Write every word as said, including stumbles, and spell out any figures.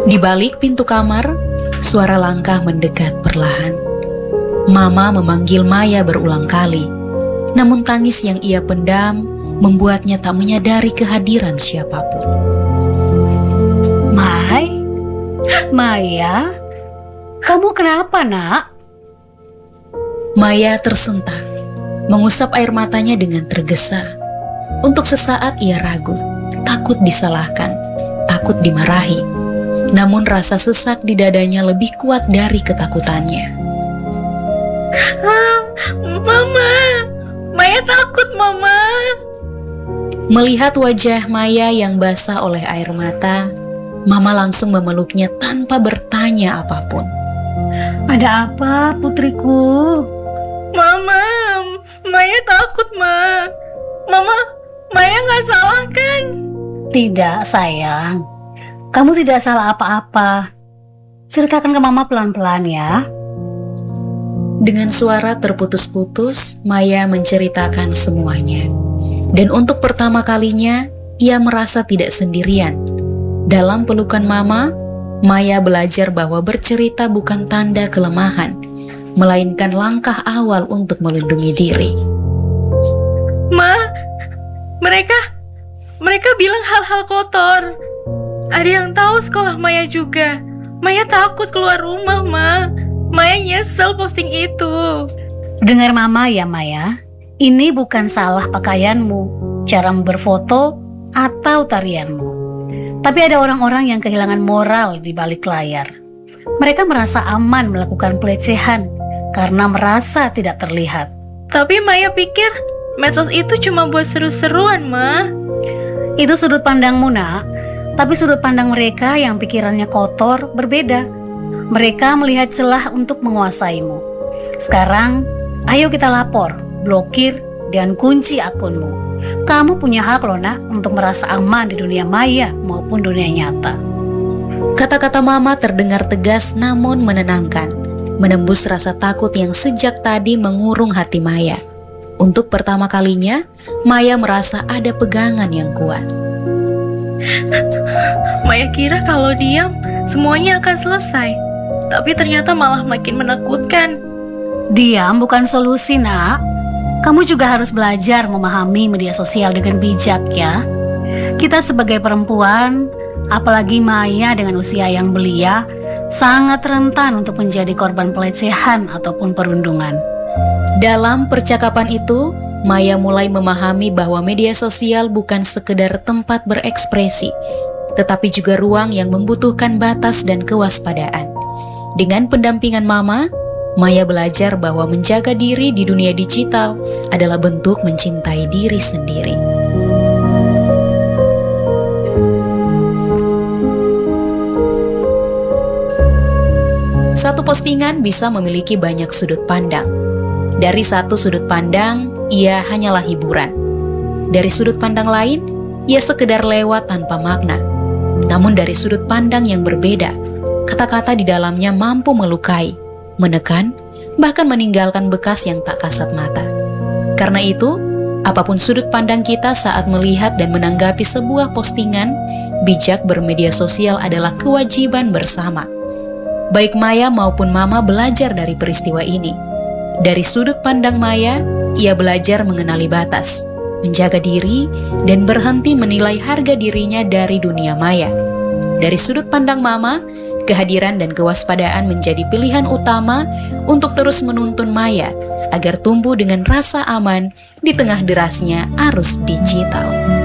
Di balik pintu kamar, suara langkah mendekat perlahan. Mama memanggil Maya berulang kali, namun tangis yang ia pendam membuatnya tak menyadari kehadiran siapapun. Mai? Maya? Kamu kenapa, nak? Maya tersentak, mengusap air matanya dengan tergesa. Untuk sesaat ia ragu, takut disalahkan, takut dimarahi. Namun rasa sesak di dadanya lebih kuat dari ketakutannya. Ah, Mama, Maya takut, Mama. Melihat wajah Maya yang basah oleh air mata, Mama langsung memeluknya tanpa bertanya apapun. Ada apa, putriku? Mama, Maya takut, Ma. Mama, Maya nggak salah kan? Tidak, sayang. Kamu tidak salah apa-apa. Ceritakan ke Mama pelan-pelan ya. Dengan suara terputus-putus, Maya menceritakan semuanya. Dan untuk pertama kalinya, ia merasa tidak sendirian. Dalam pelukan Mama, Maya belajar bahwa bercerita bukan tanda kelemahan, melainkan langkah awal untuk melindungi diri. Ma, mereka, mereka bilang hal-hal kotor. Ada yang tahu sekolah Maya juga. Maya takut keluar rumah, Ma. Maya nyesel posting itu. Dengar Mama ya, Maya. Ini bukan salah pakaianmu, caramu berfoto, atau tarianmu. Tapi ada orang-orang yang kehilangan moral di balik layar. Mereka merasa aman melakukan pelecehan karena merasa tidak terlihat. Tapi Maya pikir medsos itu cuma buat seru-seruan, Ma. Itu sudut pandangmu, nak. Tapi sudut pandang mereka yang pikirannya kotor berbeda. Mereka melihat celah untuk menguasaimu. Sekarang, ayo kita lapor, blokir, dan kunci akunmu. Kamu punya hak loh, nak, untuk merasa aman di dunia maya maupun dunia nyata. Kata-kata Mama terdengar tegas namun menenangkan, menembus rasa takut yang sejak tadi mengurung hati Maya. Untuk pertama kalinya, Maya merasa ada pegangan yang kuat. Maya kira kalau diam, semuanya akan selesai. Tapi ternyata malah makin menakutkan. Diam bukan solusi, nak. Kamu juga harus belajar memahami media sosial dengan bijak ya. Kita sebagai perempuan, apalagi Maya dengan usia yang belia, sangat rentan untuk menjadi korban pelecehan ataupun perundungan. Dalam percakapan itu, Maya mulai memahami bahwa media sosial bukan sekedar tempat berekspresi, tetapi juga ruang yang membutuhkan batas dan kewaspadaan. Dengan pendampingan Mama, Maya belajar bahwa menjaga diri di dunia digital adalah bentuk mencintai diri sendiri. Satu postingan bisa memiliki banyak sudut pandang. Dari satu sudut pandang, ia hanyalah hiburan. Dari sudut pandang lain, ia sekedar lewat tanpa makna. Namun dari sudut pandang yang berbeda, kata-kata di dalamnya mampu melukai, menekan, bahkan meninggalkan bekas yang tak kasat mata. Karena itu, apapun sudut pandang kita saat melihat dan menanggapi sebuah postingan, bijak bermedia sosial adalah kewajiban bersama. Baik Maya maupun Mama belajar dari peristiwa ini. Dari sudut pandang Maya, ia belajar mengenali batas, menjaga diri, dan berhenti menilai harga dirinya dari dunia maya. Dari sudut pandang Mama, kehadiran dan kewaspadaan menjadi pilihan utama untuk terus menuntun Maya agar tumbuh dengan rasa aman di tengah derasnya arus digital.